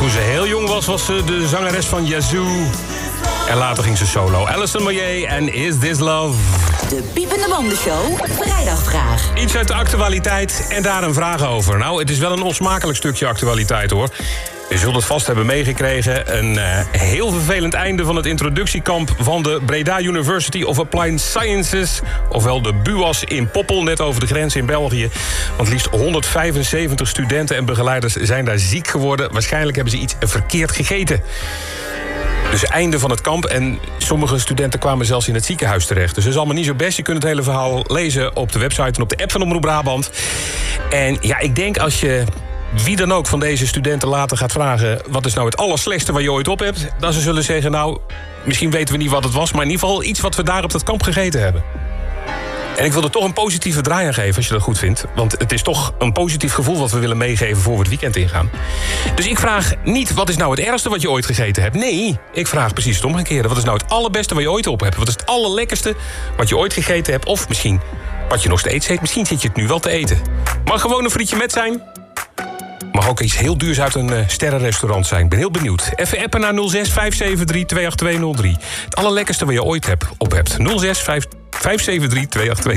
Toen ze heel jong was ze de zangeres van Yazoo. En later ging ze solo. Alison Moyet en Is This Love? De Piepende Bandenshow, vrijdagvraag. Iets uit de actualiteit en daar een vraag over. Nou, het is wel een onsmakelijk stukje actualiteit, hoor. Je zult het vast hebben meegekregen. Een heel vervelend einde van het introductiekamp van de Breda University of Applied Sciences. Ofwel de BUAS in Poppel, net over de grens in België. Want liefst 175 studenten en begeleiders zijn daar ziek geworden. Waarschijnlijk hebben ze iets verkeerd gegeten. Dus einde van het kamp en sommige studenten kwamen zelfs in het ziekenhuis terecht. Dus dat is allemaal niet zo best. Je kunt het hele verhaal lezen op de website en op de app van Omroep Brabant. En ja, ik denk als je wie dan ook van deze studenten later gaat vragen, wat is nou het allerslechtste wat je ooit op hebt, dan ze zullen zeggen, nou, misschien weten we niet wat het was, maar in ieder geval iets wat we daar op dat kamp gegeten hebben. En ik wil er toch een positieve draai aan geven, als je dat goed vindt. Want het is toch een positief gevoel wat we willen meegeven voor we het weekend ingaan. Dus ik vraag niet, wat is nou het ergste wat je ooit gegeten hebt? Nee, ik vraag precies het omgekeerde. Wat is nou het allerbeste wat je ooit op hebt? Wat is het allerlekkerste wat je ooit gegeten hebt? Of misschien wat je nog steeds eet. Misschien zit je het nu wel te eten. Mag gewoon een frietje met zijn. Mag ook iets heel duurs uit een sterrenrestaurant zijn. Ik ben heel benieuwd. Even appen naar 06 573 28203. Het allerlekkerste wat je ooit op hebt. 06 573 28203.